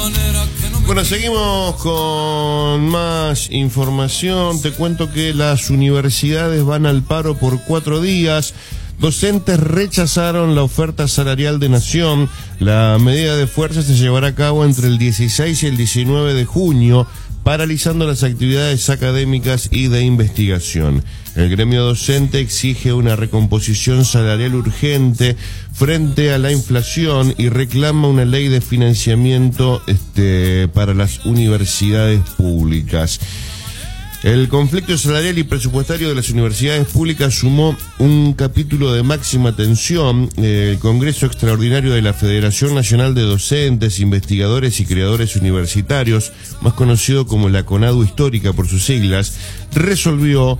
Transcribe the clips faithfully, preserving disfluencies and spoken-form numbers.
Bueno, seguimos con más información. Te cuento que las universidades van al paro por cuatro días. Docentes rechazaron la oferta salarial de Nación. La medida de fuerza se llevará a cabo entre el dieciséis y el diecinueve de junio, paralizando las actividades académicas y de investigación. El gremio docente exige una recomposición salarial urgente frente a la inflación y reclama una ley de financiamiento este, para las universidades públicas. El conflicto salarial y presupuestario de las universidades públicas sumó un capítulo de máxima tensión. El Congreso Extraordinario de la Federación Nacional de Docentes, Investigadores y Creadores Universitarios, más conocido como la CONADU histórica por sus siglas, resolvió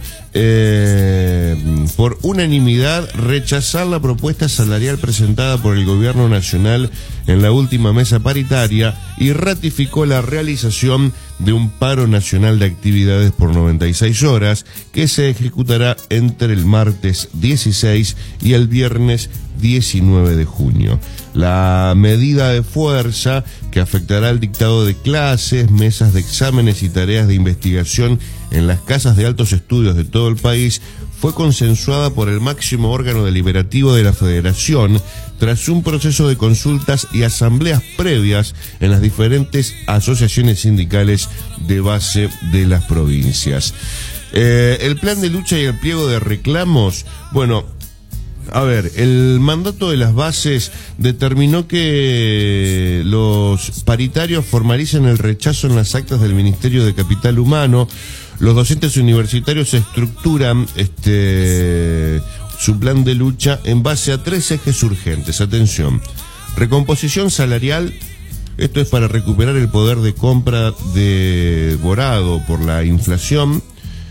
eh, por unanimidad rechazar la propuesta salarial presentada por el Gobierno Nacional en la última mesa paritaria y ratificó la realización de un paro nacional de actividades por noventa y seis horas que se ejecutará entre el martes dieciséis y el viernes diecinueve de junio. La medida de fuerza, que afectará el dictado de clases, mesas de exámenes y tareas de investigación en las casas de altos estudios de todo el país, fue consensuada por el máximo órgano deliberativo de la Federación tras un proceso de consultas y asambleas previas en las diferentes asociaciones sindicales de base de las provincias. Eh, el plan de lucha y el pliego de reclamos, bueno, a ver, el mandato de las bases determinó que los paritarios formalicen el rechazo en las actas del Ministerio de Capital Humano. Los docentes universitarios estructuran este su plan de lucha en base a tres ejes urgentes. Atención: recomposición salarial, esto es para recuperar el poder de compra devorado por la inflación.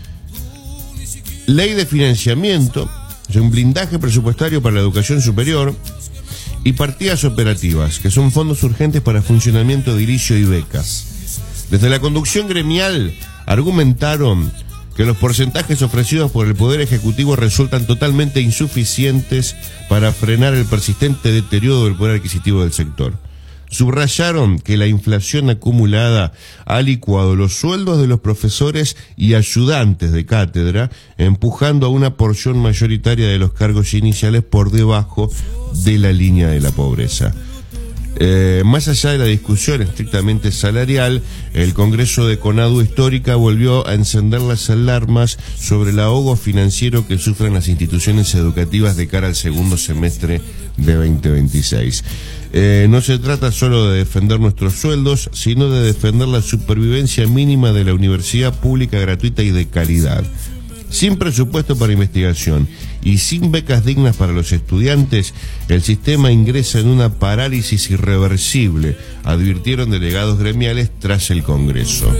Ley de financiamiento, un blindaje presupuestario para la educación superior. Y partidas operativas, que son fondos urgentes para funcionamiento edilicio y becas. Desde la conducción gremial argumentaron que los porcentajes ofrecidos por el Poder Ejecutivo resultan totalmente insuficientes para frenar el persistente deterioro del poder adquisitivo del sector. Subrayaron que la inflación acumulada ha licuado los sueldos de los profesores y ayudantes de cátedra, empujando a una porción mayoritaria de los cargos iniciales por debajo de la línea de la pobreza. Eh, más allá de la discusión estrictamente salarial, el Congreso de CONADU histórica volvió a encender las alarmas sobre el ahogo financiero que sufren las instituciones educativas de cara al segundo semestre de veinte veintiséis. Eh, no se trata solo de defender nuestros sueldos, sino de defender la supervivencia mínima de la universidad pública, gratuita y de calidad. Sin presupuesto para investigación y sin becas dignas para los estudiantes, el sistema ingresa en una parálisis irreversible, advirtieron delegados gremiales tras el Congreso.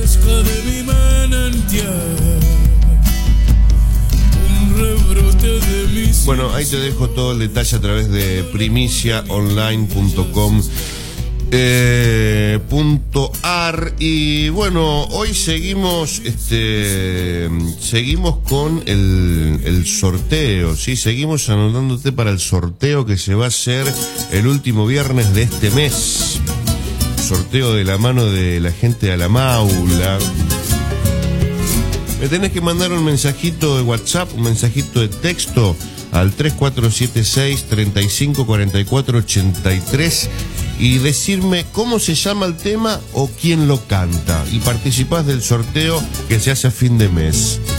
Bueno, ahí te dejo todo el detalle a través de primicia online punto com. Eh, punto ar. Y bueno, hoy seguimos este seguimos con el, el sorteo, ¿sí? Seguimos anotándote para el sorteo que se va a hacer el último viernes de este mes. Sorteo de la mano de la gente de la Maula. Me tenés que mandar un mensajito de WhatsApp, un mensajito de texto al tres cuatro siete seis, tres cinco cuatro cuatro ocho tres y decirme cómo se llama el tema o quién lo canta, y participás del sorteo que se hace a fin de mes.